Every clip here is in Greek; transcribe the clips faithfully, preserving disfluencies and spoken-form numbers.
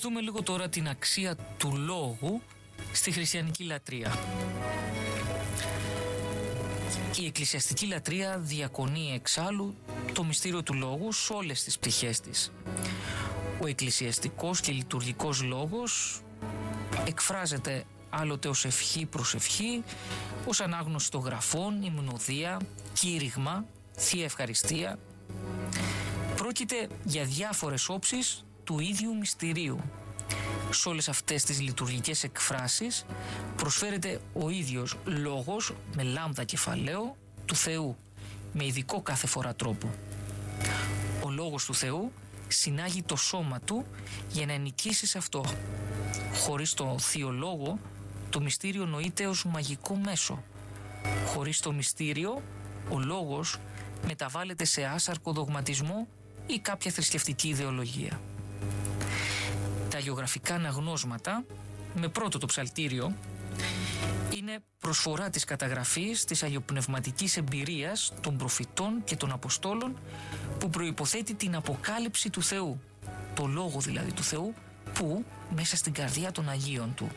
δούμε λίγο τώρα την αξία του λόγου στη χριστιανική λατρεία. Η εκκλησιαστική λατρεία διακονεί εξάλλου το μυστήριο του λόγου σε όλες τις πτυχές της. Ο εκκλησιαστικός και λειτουργικός λόγος εκφράζεται άλλοτε ως ευχή προς ευχή, ως ανάγνωση των γραφών, υμνοδία, κήρυγμα, θεία ευχαριστία. Πρόκειται για διάφορες όψεις του ίδιου μυστηρίου. Σε όλες αυτές τις λειτουργικές εκφράσεις προσφέρεται ο ίδιος λόγος με λάμδα κεφαλαίο του Θεού, με ειδικό κάθε φορά τρόπο. Ο λόγος του Θεού συνάγει το σώμα του για να ενοικήσει σε αυτό. Χωρίς το θείο λόγο, το μυστήριο νοείται ως μαγικό μέσο. Χωρίς το μυστήριο, ο λόγος μεταβάλλεται σε άσαρκο δογματισμό ή κάποια θρησκευτική ιδεολογία. Τα αγιογραφικά αναγνώσματα, με πρώτο το ψαλτήριο, είναι προσφορά της καταγραφής της αγιοπνευματικής εμπειρίας των προφητών και των Αποστόλων, που προϋποθέτει την αποκάλυψη του Θεού, το λόγο δηλαδή του Θεού, που μέσα στην καρδιά των Αγίων του.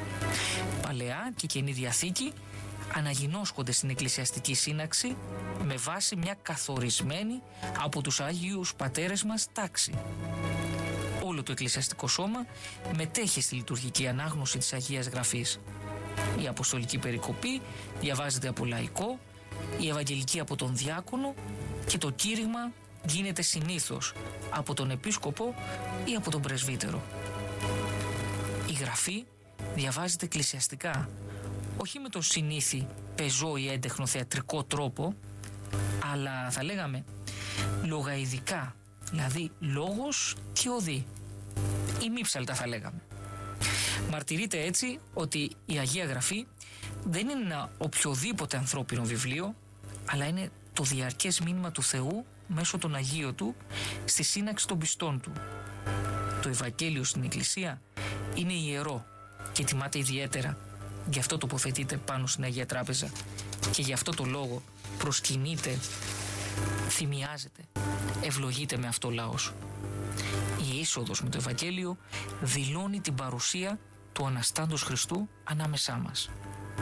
Παλαιά και Καινή Διαθήκη αναγινώσκονται στην εκκλησιαστική σύναξη με βάση μια καθορισμένη από τους Άγιους Πατέρες μας τάξη. Όλο το εκκλησιαστικό σώμα μετέχει στη λειτουργική ανάγνωση της Αγίας Γραφής. Η Αποστολική Περικοπή διαβάζεται από λαϊκό, η Ευαγγελική από τον διάκονο και το κήρυγμα γίνεται συνήθως από τον Επίσκοπο ή από τον Πρεσβύτερο. Η Γραφή διαβάζεται εκκλησιαστικά, όχι με τον συνήθι πεζό ή έντεχνο θεατρικό τρόπο, αλλά θα λέγαμε λογαειδικά, δηλαδή λόγος και οδή, ή μήψαλτα θα λέγαμε. Μαρτυρείται έτσι ότι η Αγία Γραφή δεν είναι ένα οποιοδήποτε ανθρώπινο βιβλίο, αλλά είναι το διαρκές μήνυμα του Θεού μέσω των Αγίων του στη σύναξη των πιστών του. Το Ευαγγέλιο στην Εκκλησία είναι ιερό και τιμάται ιδιαίτερα, γι' αυτό τοποθετείται πάνω στην Αγία Τράπεζα και γι' αυτό το λόγο προσκυνείται, θυμιάζεται, ευλογείται με αυτό ο λαός. Η είσοδος με το Ευαγγέλιο δηλώνει την παρουσία του Αναστάντος Χριστού ανάμεσά μας.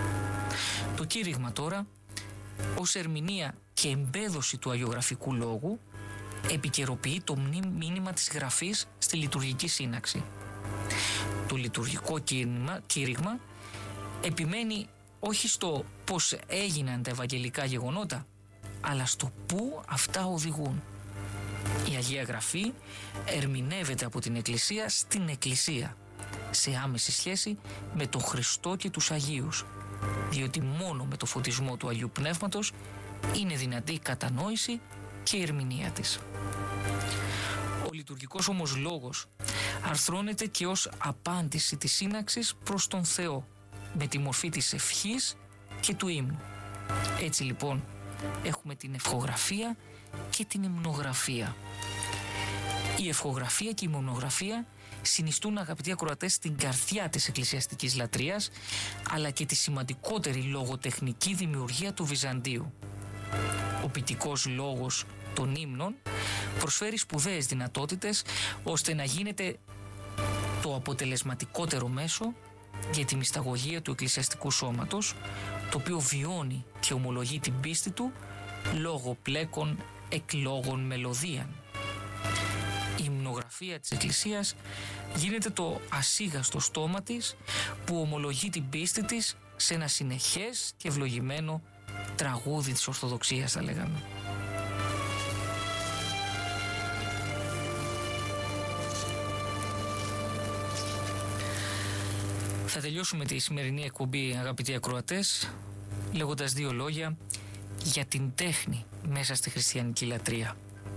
Το κήρυγμα τώρα, ως ερμηνεία και εμπέδωση του αγιογραφικού λόγου, επικαιροποιεί το μήνυμα της Γραφής στη λειτουργική σύναξη. Το λειτουργικό κήρυγμα, κήρυγμα επιμένει όχι στο πώς έγιναν τα ευαγγελικά γεγονότα, αλλά στο πού αυτά οδηγούν. Η Αγία Γραφή ερμηνεύεται από την Εκκλησία στην Εκκλησία, σε άμεση σχέση με τον Χριστό και τους Αγίους, διότι μόνο με το φωτισμό του Αγίου Πνεύματος είναι δυνατή η κατανόηση και η ερμηνεία της. Ο λειτουργικός όμως λόγος αρθρώνεται και ως απάντηση της σύναξης προς τον Θεό, με τη μορφή της ευχής και του ύμνου. Έτσι λοιπόν έχουμε την ευχογραφία και την υμνογραφία. Η ευχογραφία και η υμνογραφία συνιστούν, αγαπητοί ακροατές, την καρδιά της εκκλησιαστικής λατρείας, αλλά και τη σημαντικότερη λογοτεχνική δημιουργία του Βυζαντίου. Ο ποιητικός λόγος των ύμνων προσφέρει σπουδαίες δυνατότητες ώστε να γίνεται το αποτελεσματικότερο μέσο για τη μυσταγωγία του εκκλησιαστικού σώματος, το οποίο βιώνει και ομολογεί την πίστη του λόγω πλέκων εκλόγων μελωδίαν. Η υμνογραφία της Εκκλησίας γίνεται το ασίγαστο στόμα της που ομολογεί την πίστη της σε ένα συνεχές και ευλογημένο τραγούδι της Ορθοδοξίας, θα λέγαμε. Θα τελειώσουμε τη σημερινή εκπομπή, αγαπητοί ακροατές, λέγοντας δύο λόγια για την τέχνη μέσα στη χριστιανική λατρεία.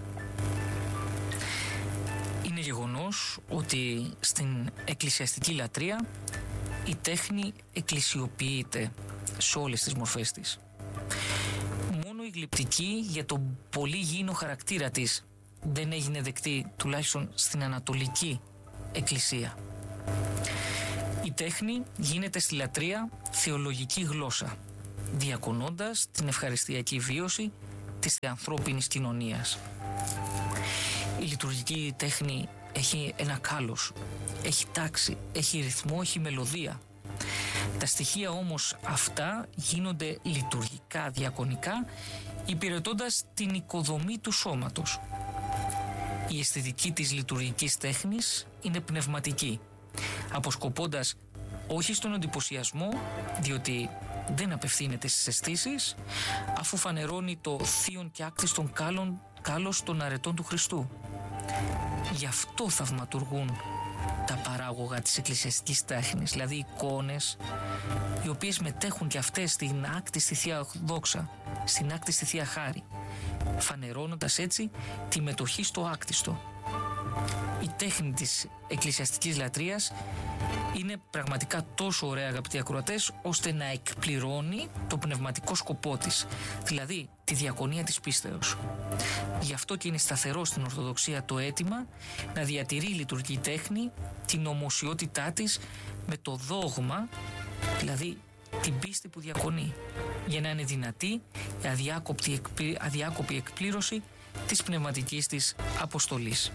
Είναι γεγονός ότι στην εκκλησιαστική λατρεία η τέχνη εκκλησιοποιείται σε όλες τις μορφές της. Μόνο η γλυπτική για τον πολύ γήινο χαρακτήρα της δεν έγινε δεκτή, τουλάχιστον στην Ανατολική Εκκλησία. Η τέχνη γίνεται στη λατρεία θεολογική γλώσσα, διακονώντας την ευχαριστιακή βίωση της ανθρώπινης κοινωνίας. Η λειτουργική τέχνη έχει ένα κάλος, έχει τάξη, έχει ρυθμό, έχει μελωδία. Τα στοιχεία όμως αυτά γίνονται λειτουργικά, διακονικά, υπηρετώντας την οικοδομή του σώματος. Η αισθητική της λειτουργικής τέχνης είναι πνευματική, αποσκοπώντας όχι στον εντυπωσιασμό, διότι δεν απευθύνεται στις αισθήσεις, αφού φανερώνει το θείον και άκτιστον κάλος των αρετών του Χριστού. Γι' αυτό θαυματουργούν τα παράγωγα της εκκλησιαστικής τέχνης, δηλαδή εικόνες οι οποίες μετέχουν και αυτές στην άκτιστη Θεία Δόξα, στην άκτιστη Θεία Χάρη, φανερώνοντας έτσι τη μετοχή στο άκτιστο. Η τέχνη της εκκλησιαστικής λατρείας είναι πραγματικά τόσο ωραία, αγαπητοί ακροατές, ώστε να εκπληρώνει το πνευματικό σκοπό της, δηλαδή τη διακονία της πίστεως. Γι' αυτό και είναι σταθερό στην Ορθοδοξία το αίτημα να διατηρεί η λειτουργική τέχνη την ομοσιότητά της με το δόγμα, δηλαδή την πίστη που διακονεί, για να είναι δυνατή η αδιάκοπη, εκπλή, αδιάκοπη εκπλήρωση της πνευματικής της αποστολής.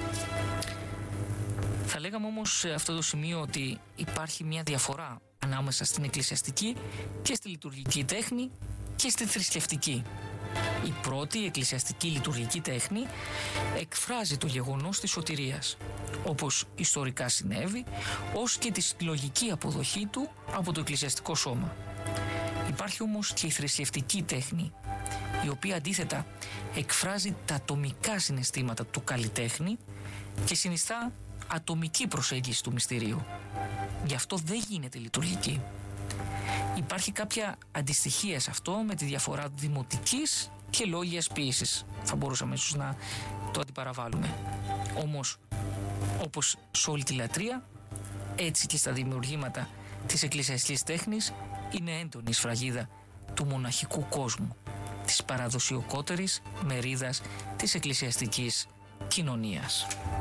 Θα λέγαμε όμως σε αυτό το σημείο ότι υπάρχει μια διαφορά ανάμεσα στην εκκλησιαστική και στη λειτουργική τέχνη και στη θρησκευτική. Η πρώτη, η εκκλησιαστική λειτουργική τέχνη, εκφράζει το γεγονός της σωτηρίας, όπως ιστορικά συνέβη, ως και τη συλλογική αποδοχή του από το εκκλησιαστικό σώμα. Υπάρχει όμως και η θρησκευτική τέχνη, η οποία αντίθετα εκφράζει τα ατομικά συναισθήματα του καλλιτέχνη και συνιστά ατομική προσέγγιση του μυστηρίου. Γι' αυτό δεν γίνεται λειτουργική. Υπάρχει κάποια αντιστοιχία σε αυτό με τη διαφορά δημοτικής και λόγιας ποίησης. Θα μπορούσαμε ίσως να το αντιπαραβάλουμε. Όμως, όπως σε όλη τη λατρεία, έτσι και στα δημιουργήματα της εκκλησιαστικής τέχνης είναι έντονη η σφραγίδα του μοναχικού κόσμου, της παραδοσιακότερης μερίδας της εκκλησιαστικής κοινωνίας.